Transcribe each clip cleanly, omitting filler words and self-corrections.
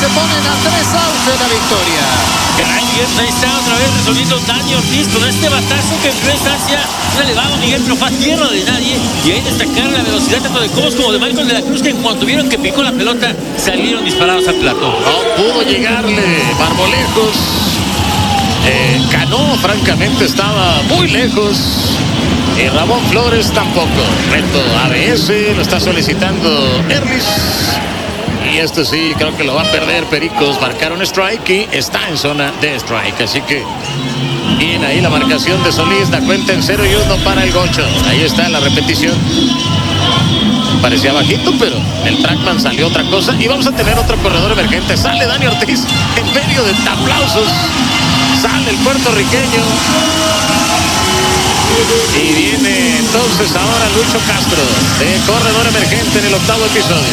ponen a 3 outs de la victoria. Caray, Miguel, ahí está otra vez resolviendo Dani Ortiz con este batazo que en primera instancia un elevado, Miguel, pero fue a tierra de nadie. Y ahí destacar la velocidad tanto de Cobos como de Michael de la Cruz, que en cuanto vieron que picó la pelota, salieron disparados al plato. No pudo llegarle Marmolejos. Cano, francamente, estaba muy lejos. Y Ramón Flores tampoco. Reto ABS, lo está solicitando Erlis. Y este sí, creo que lo va a perder. Pericos marcaron strike y está en zona de strike. Así que bien ahí la marcación de Solís. Da cuenta en 0-1 para el Gocho. Ahí está la repetición. Parecía bajito, pero el trackman salió otra cosa. Y vamos a tener otro corredor emergente. Sale Dani Ortiz en medio de aplausos. Sale el puertorriqueño. Y viene entonces ahora Lucho Castro, de corredor emergente en el 8º episodio.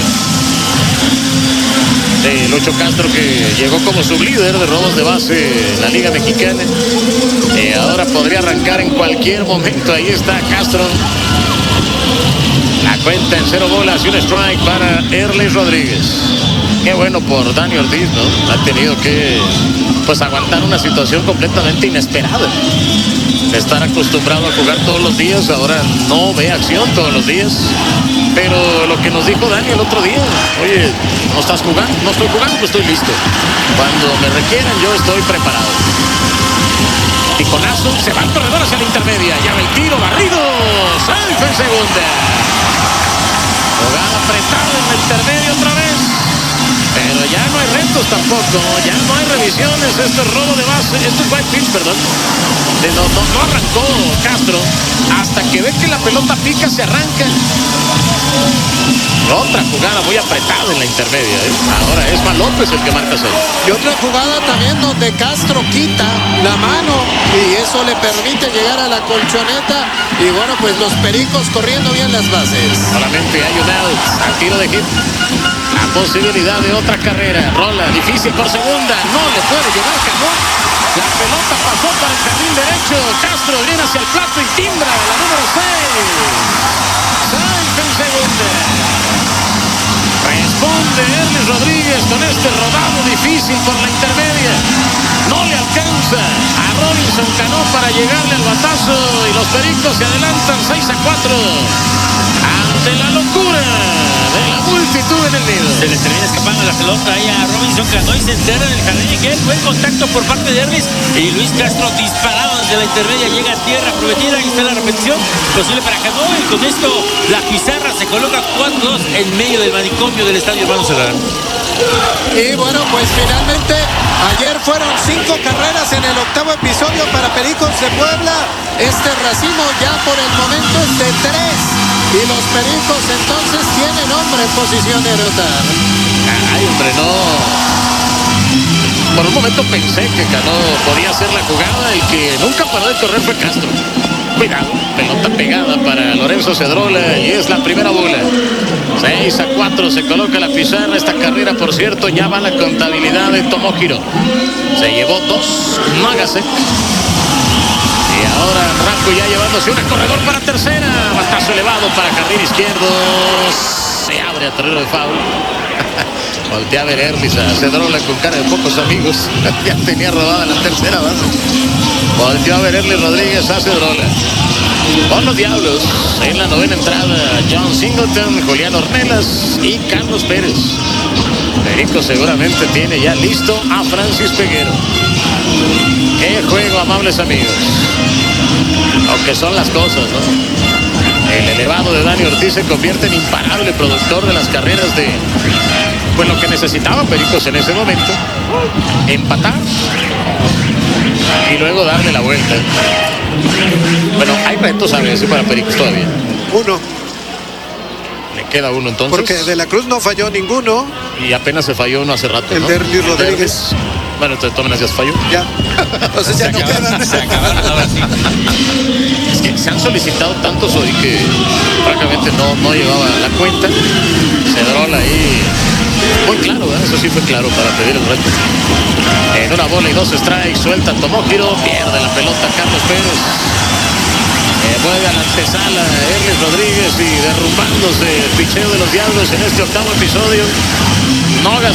De Lucho Castro, que llegó como sublíder de robos de base en la Liga Mexicana. Ahora podría arrancar en cualquier momento. Ahí está Castro. La cuenta en 0 bolas y un strike para Erlis Rodríguez. Qué bueno por Dani Ortiz, ¿no? Ha tenido que aguantar una situación completamente inesperada. Estar acostumbrado a jugar todos los días, ahora no ve acción todos los días. Pero lo que nos dijo Dani el otro día, oye, ¿no estás jugando? No estoy jugando, pues estoy listo. Cuando me requieran, yo estoy preparado. Ticonazo, se va el corredor hacia la intermedia. Llama el tiro, barrido. Sainz en segunda. Jugada apretada en la intermedia otra vez. Pero ya no hay retos tampoco, ya no hay revisiones. Esto es robo de base, esto es white pitch, perdón. No arrancó Castro. Hasta que ve que la pelota pica, se arranca. Otra jugada muy apretada en la intermedia, ¿eh? Ahora es Mal López el que marca 6. Y otra jugada también donde Castro quita la mano y eso le permite llegar a la colchoneta. Y bueno, pues los Pericos corriendo bien las bases. Solamente hay un out al tiro de hit. La posibilidad de otra carrera. Rola difícil por segunda. No le puede llegar Cano. La pelota pasó para el carril derecho. Castro viene hacia el plato y timbra la número 6. Sainz en segunda. Responde Erlis Rodríguez con este rodado difícil por la intermedia. No le alcanza a Robinson Cano para llegarle al batazo y los Pericos se adelantan 6-4 ante la locura de la multitud en el nido. Se le termina escapando la pelota ahí a Robinson Cano y se entera en el jardín. Y que buen contacto por parte de Erlis. Y Luis Castro disparado desde la intermedia, llega a tierra prometida. Ahí está la repetición posible para Cano. Y con esto la pizarra se coloca 4-2 en medio del manicomio del estadio Hermano Serrano. Y bueno, pues finalmente ayer fueron 5 carreras en el 8º episodio para Pericos de Puebla. Este racimo ya por el momento es de 3. Y los Pericos entonces tienen hombre en posición de anotar. Ay, hombre, no. Por un momento pensé que Cano podía hacer la jugada. El que nunca paró de correr fue Castro. Cuidado, pelota pegada para Lorenzo Cedrola y es la primera bola. 6-4 se coloca la pizarra. Esta carrera, por cierto, ya va la contabilidad de Tomohiro. Se llevó 2 Nagasek. Y ahora Ranco ya llevándose una, corredor para tercera. Batazo elevado para carril izquierdo. Se abre a terreno de foul. Voltea a ver Erlis a Cedrola con cara de pocos amigos. Ya tenía robada la tercera base. Volteó a ver Erlis Rodríguez a Cedrola. Por los Diablos, en la 9ª entrada, John Singleton, Julián Ornelas y Carlos Pérez. Perico seguramente tiene ya listo a Francis Peguero. ¡Qué juego, amables amigos! Aunque son las cosas, ¿no? El elevado de Dani Ortiz se convierte en imparable productor de las carreras de... Pues lo que necesitaba Pericos en ese momento. Empatar. Y luego darle la vuelta. Bueno, hay retos a veces para Pericos todavía. Uno. Le queda uno entonces. Porque De la Cruz no falló ninguno. Y apenas se falló uno hace rato, El ¿no? de Erlis Rodríguez. Bueno, entonces tomen ya se falló. Ya. Entonces ya no quedan. Se acabaron ahora sí. Es que se han solicitado tantos hoy que francamente no llevaba la cuenta. Cedrola ahí. Muy claro, ¿eh? Eso sí fue claro para pedir el reto. En una bola y 2 strikes, suelta Tomohiro, pierde la pelota Carlos Pérez. Mueve a la antesala Erlis Rodríguez y derrumbándose el picheo de los Diablos en este 8º episodio. Nogas